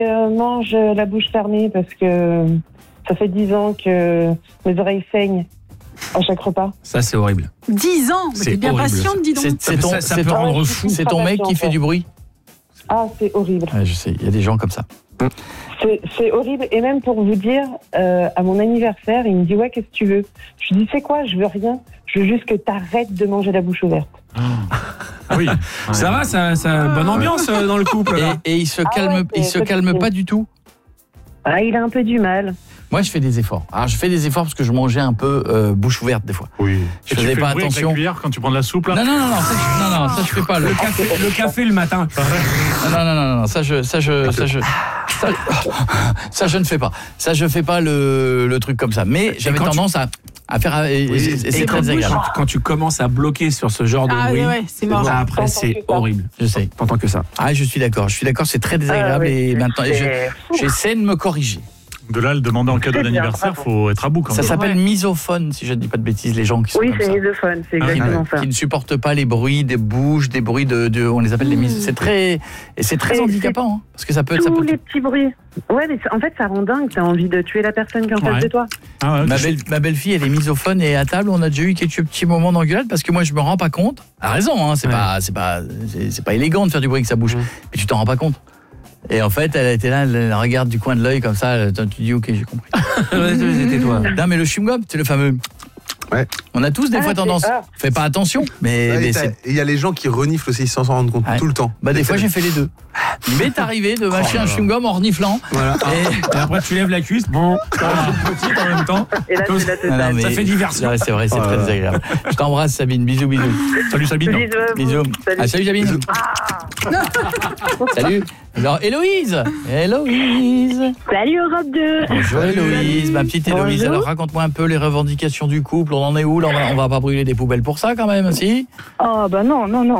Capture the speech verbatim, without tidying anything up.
euh, mange la bouche fermée parce que ça fait dix ans que mes oreilles saignent à chaque repas. Ça, c'est horrible. dix ans, mais C'est t'es bien horrible, patiente, ça. dis donc. C'est, c'est ton, Ça- ça c'est peut ton- rendre fou. c'est ton mec qui fait du bruit. Ah, c'est horrible. Ouais, je sais, il y a des gens comme ça. C'est, c'est horrible. Et même pour vous dire, euh, à mon anniversaire, il me dit « Ouais, qu'est-ce que tu veux ?» Je lui dis « C'est quoi ? Je veux rien. Je veux juste que t'arrêtes de manger la bouche ouverte. » Ah oui. Ça va, ça, ça bonne ambiance euh, dans le couple. Et, là. et il se Ah calme, ouais, il c'est se calme compliqué. pas du tout. Ah, il a un peu du mal. Moi, je fais des efforts. Alors, je fais des efforts parce que je mangeais un peu euh, bouche ouverte des fois. Oui. Je Et tu faisais fais pas le bruit avec attention. la cuillère quand tu prends de la soupe là. Non, non, non, non, ça, je, non, non, ça, je fais pas. Le, Le café, le café le matin. non, non, non, non, non, ça, je, ça, je, ça, je, ça, ça, je ne fais pas. Ça, je fais pas le, le truc comme ça. Mais j'avais quand tu- tendance à, à faire. Et, et- et Et c'est quand, très agréable. quand- quand tu commences à bloquer sur ce genre de Ah bruit, ouais, c'est mort. après c'est T'entends que ça. horrible. Je sais. T'entends que ça. Ah, je suis d'accord. Je suis d'accord. C'est très désagréable Ah, oui, et c'est- maintenant, et je- c'est fou. j'essaie de me corriger. De là, le demander en cadeau Très bien, d'anniversaire, bravo. faut être à bout quand Ça même. s'appelle Ouais. misophone, si je ne dis pas de bêtises, les gens qui sont Oui, comme c'est ça. misophone, c'est Ah oui, exactement ça. Qui ne supportent pas les bruits des bouches, des bruits de, de on les appelle les mis. C'est très et c'est très Et handicapant hein, parce que ça peut ça Tous peut les petits bruits. Ouais, mais c'est- en fait, ça rend dingue. T'as envie de tuer la personne qui est en face Ouais. de toi. Ah ouais, Ma, tu- belle, ma belle-fille, elle est misophone et à table, on a déjà eu quelques petits moments d'engueulade parce que moi, je me rends pas compte. À raison, hein, c'est Ouais. pas, c'est pas, c'est, c'est pas élégant de faire du bruit avec sa bouche, mais tu t'en rends pas compte. Et en fait, elle était là, elle, elle regarde du coin de l'œil comme ça. Elle, tu dis, ok, j'ai compris. C'était toi. Non, mais le chewing-gum, c'est le fameux. Ouais. On a tous des Ah, fois c'est- tendance. ah. Fais pas attention, mais, Ouais, mais et t'as- c'est. et il y a les gens qui reniflent aussi sans s'en rendre compte Ouais. tout le temps. Bah des fois j'ai fait les deux. Il m'est arrivé de mâcher un chewing-gum en reniflant. Voilà. Et... Et après tu lèves la cuisse, bon, t'as une petite en même temps. Et là, c'est la Non, non, totale. mais- Ça fait diversion. Ouais, c'est vrai, c'est Oh très là là. désagréable. Je t'embrasse Sabine, bisous bisous. Salut Sabine. Bisous à vous. Bisous. Salut. Ah, salut Sabine. Salut. Alors Héloïse. Héloïse. Salut Europe deux. Bonjour Héloïse, ma petite Héloïse. Bonjour. Alors raconte-moi un peu les revendications du couple. On en est où là, on va, on va pas brûler des poubelles pour ça quand même, si? Oh bah non, non, non.